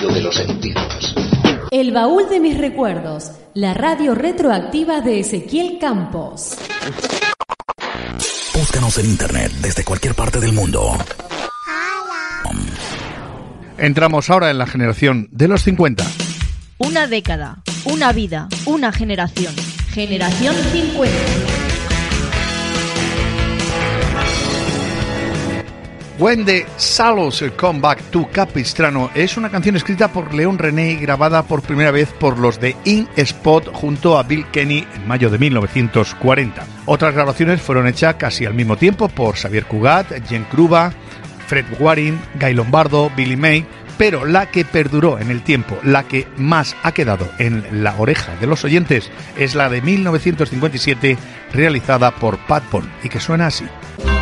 de los sentidos. El baúl de mis recuerdos, la radio retroactiva de Ezequiel Campos. Búscanos en internet desde cualquier parte del mundo. Entramos ahora en la generación de los 50. Una década, una vida, una generación. Generación 50. When the Salos Come Back to Capistrano es una canción escrita por León René y grabada por primera vez por los de In Spot junto a Bill Kenny en mayo de 1940. Otras grabaciones fueron hechas casi al mismo tiempo por Xavier Cugat, Jen Krupa, Fred Waring, Guy Lombardo, Billy May, pero la que perduró en el tiempo, la que más ha quedado en la oreja de los oyentes, es la de 1957 realizada por Pat Boone y que suena así.